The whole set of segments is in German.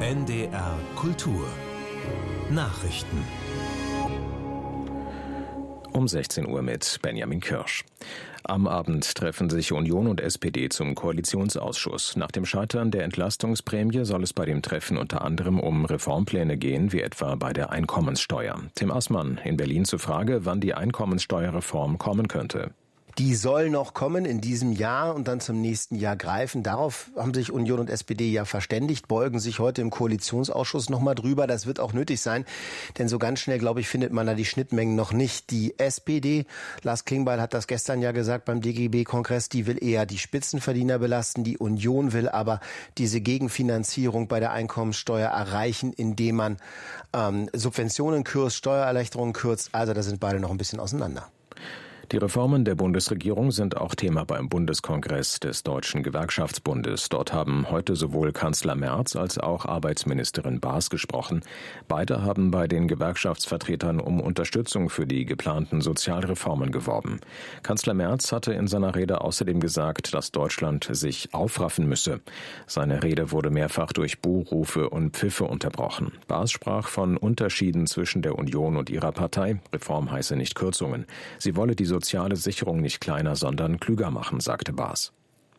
NDR Kultur Nachrichten um 16 Uhr mit Benjamin Kirsch. Am Abend treffen sich Union und SPD zum Koalitionsausschuss. Nach dem Scheitern der Entlastungsprämie soll es bei dem Treffen unter anderem um Reformpläne gehen, wie etwa bei der Einkommenssteuer. Tim Assmann in Berlin zur Frage, wann die Einkommenssteuerreform kommen könnte. Die soll noch kommen in diesem Jahr und dann zum nächsten Jahr greifen. Darauf haben sich Union und SPD ja verständigt, beugen sich heute im Koalitionsausschuss nochmal drüber. Das wird auch nötig sein, denn so ganz schnell, glaube ich, findet man da die Schnittmengen noch nicht. Die SPD, Lars Klingbeil hat das gestern ja gesagt beim DGB-Kongress, die will eher die Spitzenverdiener belasten. Die Union will aber diese Gegenfinanzierung bei der Einkommenssteuer erreichen, indem man Subventionen kürzt, Steuererleichterungen kürzt. Also da sind beide noch ein bisschen auseinander. Die Reformen der Bundesregierung sind auch Thema beim Bundeskongress des Deutschen Gewerkschaftsbundes. Dort haben heute sowohl Kanzler Merz als auch Arbeitsministerin Baas gesprochen. Beide haben bei den Gewerkschaftsvertretern um Unterstützung für die geplanten Sozialreformen geworben. Kanzler Merz hatte in seiner Rede außerdem gesagt, dass Deutschland sich aufraffen müsse. Seine Rede wurde mehrfach durch Buhrufe und Pfiffe unterbrochen. Baas sprach von Unterschieden zwischen der Union und ihrer Partei. Reform heiße nicht Kürzungen. Sie wolle die soziale Sicherung nicht kleiner, sondern klüger machen, sagte Baas.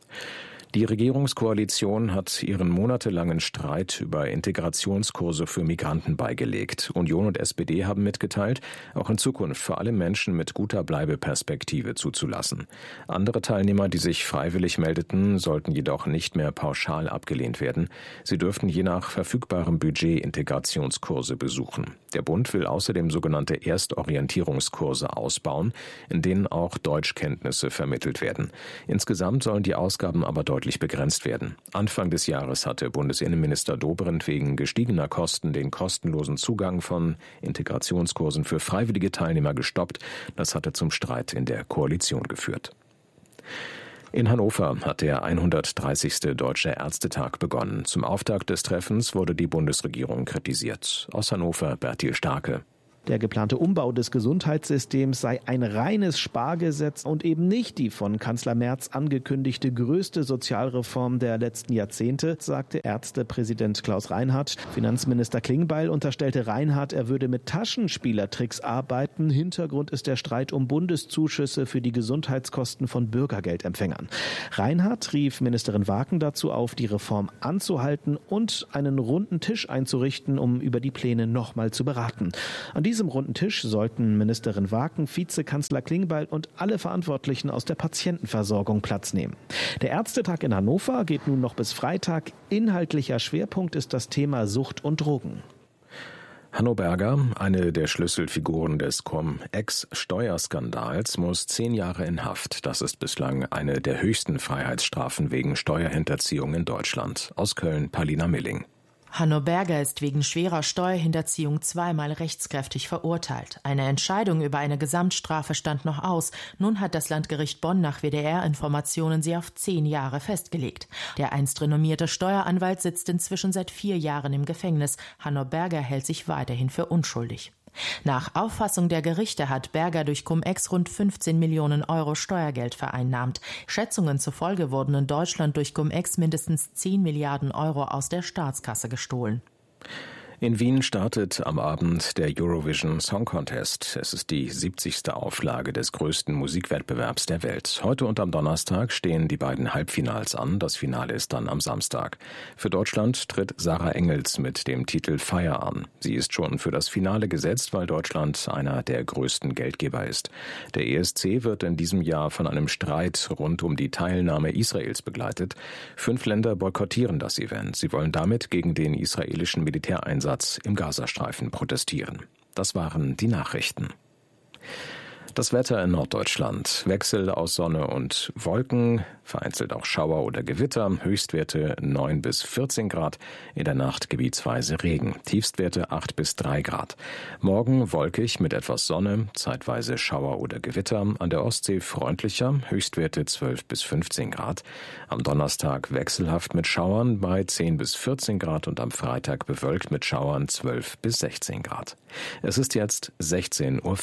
Die Regierungskoalition hat ihren monatelangen Streit über Integrationskurse für Migranten beigelegt. Union und SPD haben mitgeteilt, auch in Zukunft für alle Menschen mit guter Bleibeperspektive zuzulassen. Andere Teilnehmer, die sich freiwillig meldeten, sollten jedoch nicht mehr pauschal abgelehnt werden. Sie dürften je nach verfügbarem Budget Integrationskurse besuchen. Der Bund will außerdem sogenannte Erstorientierungskurse ausbauen, in denen auch Deutschkenntnisse vermittelt werden. Insgesamt sollen die Ausgaben aber deutlich begrenzt werden. Anfang des Jahres hatte Bundesinnenminister Dobrindt wegen gestiegener Kosten den kostenlosen Zugang von Integrationskursen für freiwillige Teilnehmer gestoppt. Das hatte zum Streit in der Koalition geführt. In Hannover hat der 130. Deutsche Ärztetag begonnen. Zum Auftakt des Treffens wurde die Bundesregierung kritisiert. Aus Hannover Bertil Starke. Der geplante Umbau des Gesundheitssystems sei ein reines Spargesetz und eben nicht die von Kanzler Merz angekündigte größte Sozialreform der letzten Jahrzehnte, sagte Ärztepräsident Klaus Reinhardt. Finanzminister Klingbeil unterstellte Reinhardt, er würde mit Taschenspielertricks arbeiten. Hintergrund ist der Streit um Bundeszuschüsse für die Gesundheitskosten von Bürgergeldempfängern. Reinhardt rief Ministerin Waken dazu auf, die Reform anzuhalten und einen runden Tisch einzurichten, um über die Pläne nochmal zu beraten. An diesem runden Tisch sollten Ministerin Waken, Vizekanzler Klingbeil und alle Verantwortlichen aus der Patientenversorgung Platz nehmen. Der Ärztetag in Hannover geht nun noch bis Freitag. Inhaltlicher Schwerpunkt ist das Thema Sucht und Drogen. Hanno Berger, eine der Schlüsselfiguren des Cum-Ex-Steuerskandals, muss 10 Jahre in Haft. Das ist bislang eine der höchsten Freiheitsstrafen wegen Steuerhinterziehung in Deutschland. Aus Köln, Palina Milling. Hanno Berger ist wegen schwerer Steuerhinterziehung zweimal rechtskräftig verurteilt. Eine Entscheidung über eine Gesamtstrafe stand noch aus. Nun hat das Landgericht Bonn nach WDR-Informationen sie auf 10 Jahre festgelegt. Der einst renommierte Steueranwalt sitzt inzwischen seit 4 Jahren im Gefängnis. Hanno Berger hält sich weiterhin für unschuldig. Nach Auffassung der Gerichte hat Berger durch Cum-Ex rund 15 Millionen Euro Steuergeld vereinnahmt. Schätzungen zufolge wurden in Deutschland durch Cum-Ex mindestens 10 Milliarden Euro aus der Staatskasse gestohlen. In Wien startet am Abend der Eurovision Song Contest. Es ist die 70. Auflage des größten Musikwettbewerbs der Welt. Heute und am Donnerstag stehen die beiden Halbfinals an. Das Finale ist dann am Samstag. Für Deutschland tritt Sarah Engels mit dem Titel Fire an. Sie ist schon für das Finale gesetzt, weil Deutschland einer der größten Geldgeber ist. Der ESC wird in diesem Jahr von einem Streit rund um die Teilnahme Israels begleitet. 5 Länder boykottieren das Event. Sie wollen damit gegen den israelischen Militäreinsatz im Gazastreifen protestieren. Das waren die Nachrichten. Das Wetter in Norddeutschland. Wechsel aus Sonne und Wolken, vereinzelt auch Schauer oder Gewitter, Höchstwerte 9 bis 14 Grad, in der Nacht gebietsweise Regen, Tiefstwerte 8 bis 3 Grad. Morgen wolkig mit etwas Sonne, zeitweise Schauer oder Gewitter, an der Ostsee freundlicher, Höchstwerte 12 bis 15 Grad. Am Donnerstag wechselhaft mit Schauern bei 10 bis 14 Grad und am Freitag bewölkt mit Schauern 12 bis 16 Grad. Es ist jetzt 16:05 Uhr.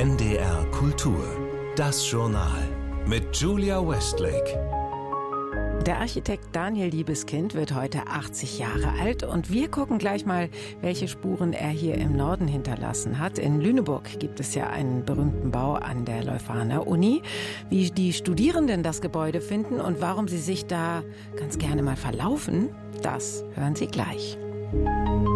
NDR Kultur, das Journal mit Julia Westlake. Der Architekt Daniel Liebeskind wird heute 80 Jahre alt und wir gucken gleich mal, welche Spuren er hier im Norden hinterlassen hat. In Lüneburg gibt es ja einen berühmten Bau an der Leuphana Uni. Wie die Studierenden das Gebäude finden und warum sie sich da ganz gerne mal verlaufen, das hören Sie gleich.